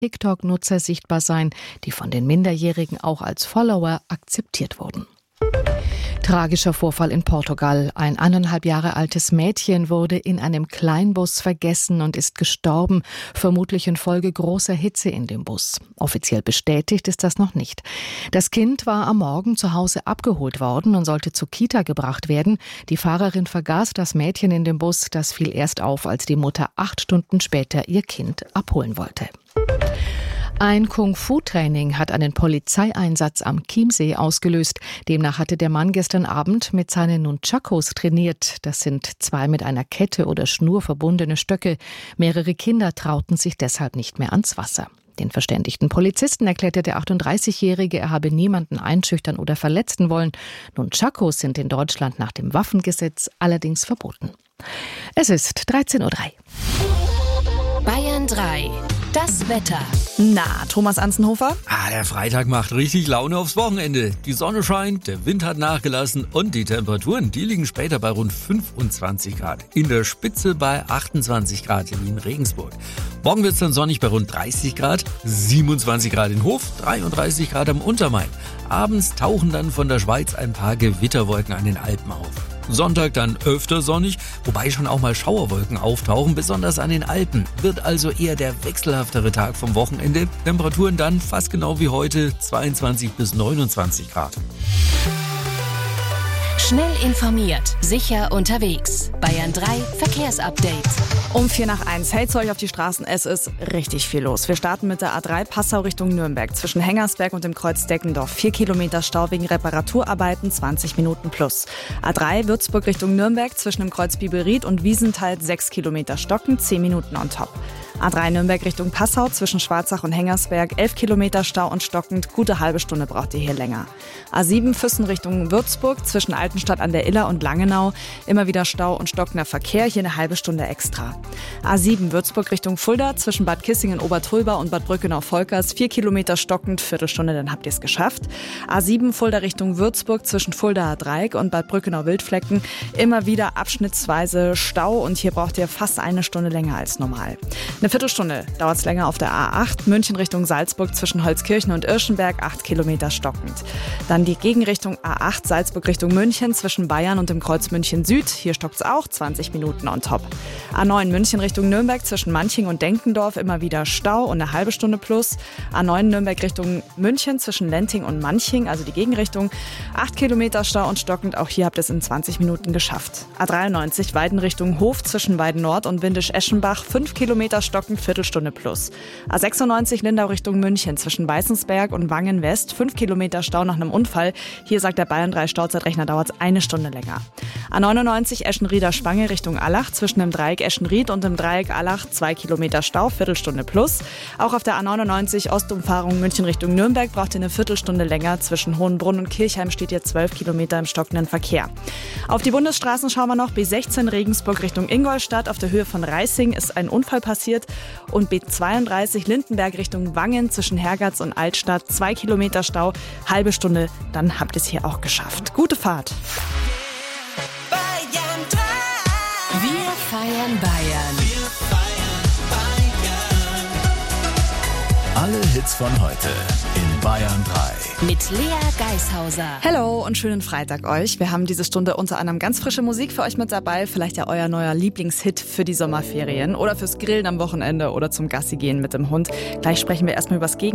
TikTok-Nutzer sichtbar sein, die von den Minderjährigen auch als Follower akzeptiert wurden. Tragischer Vorfall in Portugal. Ein 1,5 Jahre altes Mädchen wurde in einem Kleinbus vergessen und ist gestorben, vermutlich infolge großer Hitze in dem Bus. Offiziell bestätigt ist das noch nicht. Das Kind war am Morgen zu Hause abgeholt worden und sollte zur Kita gebracht werden. Die Fahrerin vergaß das Mädchen in dem Bus. Das fiel erst auf, als die Mutter 8 Stunden später ihr Kind abholen wollte. Ein Kung-Fu-Training hat einen Polizeieinsatz am Chiemsee ausgelöst. Demnach hatte der Mann gestern Abend mit seinen Nunchakos trainiert. Das sind 2 mit einer Kette oder Schnur verbundene Stöcke. Mehrere Kinder trauten sich deshalb nicht mehr ans Wasser. Den verständigten Polizisten erklärte der 38-Jährige, er habe niemanden einschüchtern oder verletzen wollen. Nunchakos sind in Deutschland nach dem Waffengesetz allerdings verboten. Es ist 13:03 Uhr. Bayern 3. Das Wetter. Na, Thomas Anzenhofer? Der Freitag macht richtig Laune aufs Wochenende. Die Sonne scheint, der Wind hat nachgelassen und die Temperaturen, die liegen später bei rund 25 Grad. In der Spitze bei 28 Grad in Regensburg. Morgen wird es dann sonnig bei rund 30 Grad, 27 Grad in Hof, 33 Grad am Untermain. Abends tauchen dann von der Schweiz ein paar Gewitterwolken an den Alpen auf. Sonntag dann öfter sonnig, wobei schon auch mal Schauerwolken auftauchen, besonders an den Alpen. Wird also eher der wechselhaftere Tag vom Wochenende. Temperaturen dann fast genau wie heute, 22 bis 29 Grad. Schnell informiert, sicher unterwegs. Bayern 3 Verkehrsupdate. Um 1:04 hält's euch auf die Straßen. Es ist richtig viel los. Wir starten mit der A3 Passau Richtung Nürnberg. Zwischen Hengersberg und dem Kreuz Deckendorf 4 Kilometer Stau wegen Reparaturarbeiten, 20 Minuten plus. A3 Würzburg Richtung Nürnberg zwischen dem Kreuz Bibelried und Wiesenthal 6 Kilometer Stocken, 10 Minuten on top. A3 Nürnberg Richtung Passau zwischen Schwarzach und Hengersberg 11 Kilometer Stau und stockend, gute halbe Stunde braucht ihr hier länger. A7 Füssen Richtung Würzburg zwischen Altenstadt an der Iller und Langenau immer wieder Stau und stockender Verkehr, hier eine halbe Stunde extra. A7 Würzburg Richtung Fulda zwischen Bad Kissingen-Obertröber und Bad Brückenau-Volkers 4 Kilometer stockend, Viertelstunde, dann habt ihr es geschafft. A7 Fulda Richtung Würzburg zwischen Fuldaer Dreieck und Bad Brückenau-Wildflecken immer wieder abschnittsweise Stau und hier braucht ihr fast eine Stunde länger als normal. Eine Viertelstunde dauert es länger auf der A8 München Richtung Salzburg zwischen Holzkirchen und Irschenberg, 8 Kilometer stockend. Dann die Gegenrichtung A8 Salzburg Richtung München zwischen Bayern und dem Kreuz München Süd, hier stockt es auch, 20 Minuten on top. A9 München Richtung Nürnberg zwischen Manching und Denkendorf immer wieder Stau und eine halbe Stunde plus. A9 Nürnberg Richtung München zwischen Lenting und Manching, also die Gegenrichtung, 8 Kilometer Stau und stockend, auch hier habt ihr es in 20 Minuten geschafft. A93 Weiden Richtung Hof zwischen Weiden Nord und Windisch-Eschenbach, 5 Kilometer stockend, Viertelstunde plus. A96 Lindau Richtung München zwischen Weißensberg und Wangen West, 5 Kilometer Stau nach einem Unfall. Hier sagt der Bayern 3 Stauzeitrechner, dauert es eine Stunde länger. A99 Eschenrieder Spange Richtung Allach zwischen dem Dreieck Eschenried und dem Dreieck Allach, 2 Kilometer Stau, Viertelstunde plus. Auch auf der A99 Ostumfahrung München Richtung Nürnberg braucht ihr eine Viertelstunde länger. Zwischen Hohenbrunn und Kirchheim steht ihr 12 Kilometer im stockenden Verkehr. Auf die Bundesstraßen schauen wir noch. B16 Regensburg Richtung Ingolstadt. Auf der Höhe von Reissing ist ein Unfall passiert. Und B32 Lindenberg Richtung Wangen zwischen Hergatz und Altstadt, 2 Kilometer Stau, halbe Stunde, dann habt ihr es hier auch geschafft. Gute Fahrt. Bayern 3. Wir feiern Bayern. Wir feiern Bayern. Alle Hits von heute in Bayern 3. Mit Lea Geishauser. Hello und schönen Freitag euch. Wir haben diese Stunde unter anderem ganz frische Musik für euch mit dabei. Vielleicht ja euer neuer Lieblingshit für die Sommerferien oder fürs Grillen am Wochenende oder zum Gassi gehen mit dem Hund. Gleich sprechen wir erstmal übers Gegenteil.